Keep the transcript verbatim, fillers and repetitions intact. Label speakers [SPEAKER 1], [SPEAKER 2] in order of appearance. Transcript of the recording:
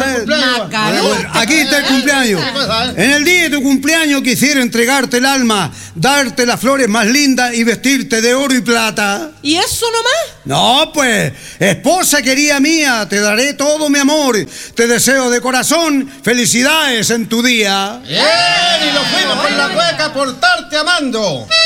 [SPEAKER 1] cumpleaños.
[SPEAKER 2] Aquí está el cumpleaños. En el día de tu cumpleaños quisiera entregarte el alma, darte las flores más lindas y vestirte de oro y plata.
[SPEAKER 1] ¿Y eso nomás?
[SPEAKER 2] No, pues, esposa querida mía, te daré todo mi amor. Te deseo de corazón felicidades en tu día.
[SPEAKER 3] Bien, y nos fuimos con la cueca por estarte amando.